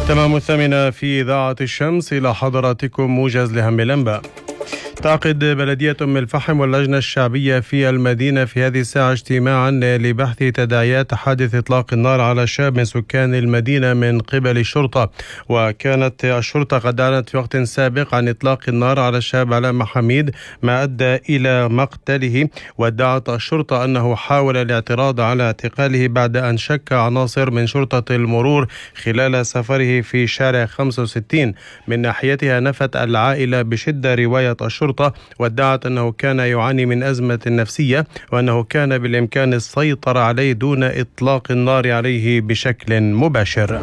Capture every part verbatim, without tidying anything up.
تمام الثامنة في إذاعة الشمس، إلى حضراتكم موجز لهم الأنباء. تعقد بلدية أم الفحم واللجنة الشعبية في المدينة في هذه الساعة اجتماعا لبحث تداعيات حادث إطلاق النار على شاب من سكان المدينة من قبل الشرطة. وكانت الشرطة قد أعلنت في وقت سابق عن إطلاق النار على الشاب علاء محميد ما أدى إلى مقتله، وادعت الشرطة أنه حاول الاعتراض على اعتقاله بعد أن شك عناصر من شرطة المرور خلال سفره في شارع خمسة وستين. من ناحيتها نفت العائلة بشدة رواية الشرطة، وادعت أنه كان يعاني من أزمة نفسية وأنه كان بالإمكان السيطرة عليه دون إطلاق النار عليه بشكل مباشر.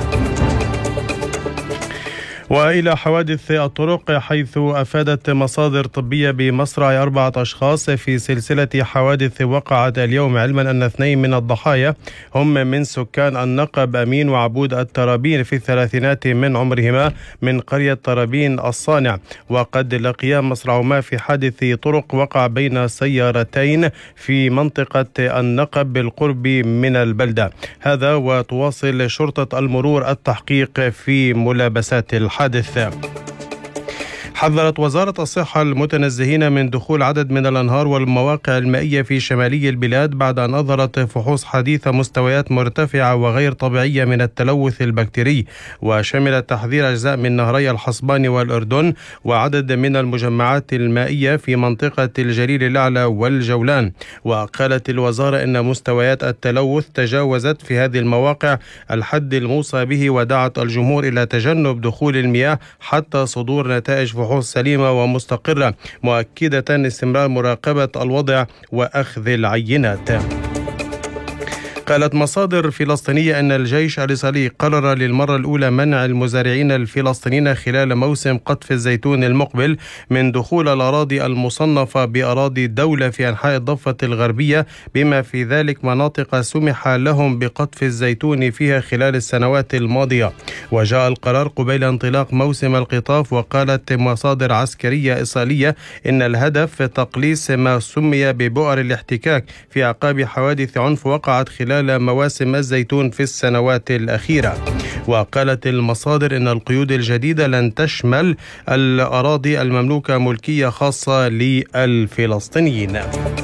وإلى حوادث الطرق، حيث أفادت مصادر طبية بمصرع أربعة أشخاص في سلسلة حوادث وقعت اليوم، علما أن اثنين من الضحايا هم من سكان النقب، أمين وعبود الترابين في الثلاثينات من عمرهما من قرية ترابين الصانع. وقد لقيا مصرعهما في حادث طرق وقع بين سيارتين في منطقة النقب بالقرب من البلدة. هذا وتواصل شرطة المرور التحقيق في ملابسات الحادث. حادث. حذرت وزارة الصحة المتنزهين من دخول عدد من الأنهار والمواقع المائية في شمالي البلاد بعد أن أظهرت فحوص حديثة مستويات مرتفعة وغير طبيعية من التلوث البكتيري، وشمل تحذير أجزاء من نهري الحصبان والأردن وعدد من المجمعات المائية في منطقة الجليل الأعلى والجولان. وقالت الوزارة إن مستويات التلوث تجاوزت في هذه المواقع الحد الموصى به، ودعت الجمهور إلى تجنب دخول المياه حتى صدور نتائج فحوص سليمة ومستقرة، مؤكدة استمرار مراقبة الوضع وأخذ العينات. قالت مصادر فلسطينية أن الجيش الإسرائيلي قرر للمرة الأولى منع المزارعين الفلسطينيين خلال موسم قطف الزيتون المقبل من دخول الأراضي المصنفة بأراضي الدولة في أنحاء الضفة الغربية، بما في ذلك مناطق سمح لهم بقطف الزيتون فيها خلال السنوات الماضية. وجاء القرار قبيل انطلاق موسم القطاف. وقالت مصادر عسكرية إسرائيلية إن الهدف تقليص ما سمي ببؤر الاحتكاك في أعقاب حوادث عنف وقعت خلال مواسم الزيتون في السنوات الأخيرة. وقالت المصادر إن القيود الجديدة لن تشمل الأراضي المملوكة ملكية خاصة للفلسطينيين.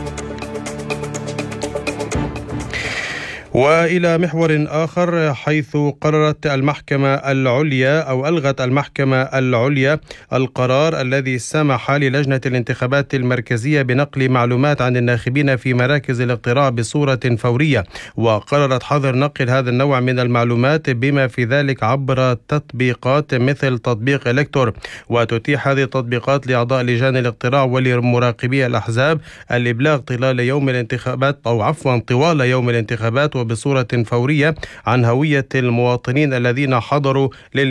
وإلى محور آخر، حيث قررت المحكمة العليا أو ألغت المحكمة العليا القرار الذي سمح للجنة الانتخابات المركزية بنقل معلومات عن الناخبين في مراكز الاقتراع بصورة فورية. وقررت حظر نقل هذا النوع من المعلومات بما في ذلك عبر تطبيقات مثل تطبيق إلكتور. وتتيح هذه التطبيقات لأعضاء لجان الاقتراع ولمراقبي الأحزاب الإبلاغ طوال يوم الانتخابات أو عفوا طوال يوم الانتخابات بصورة فورية عن هوية المواطنين الذين حضروا لل